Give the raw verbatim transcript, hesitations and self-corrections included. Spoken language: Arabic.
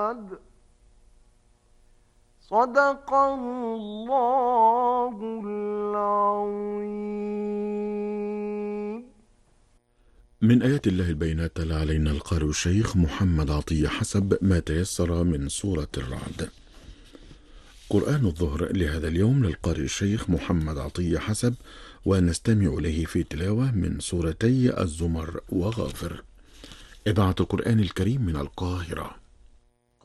الرعد. صدق الله العظيم. من آيات الله البينات تلا علينا القارئ الشيخ محمد عطية حسب ما تيسر من سورة الرعد. قرآن الظهر لهذا اليوم للقارئ الشيخ محمد عطية حسب، ونستمع إليه في تلاوة من سورتي الزمر وغافر. إذاعة القرآن الكريم من القاهرة.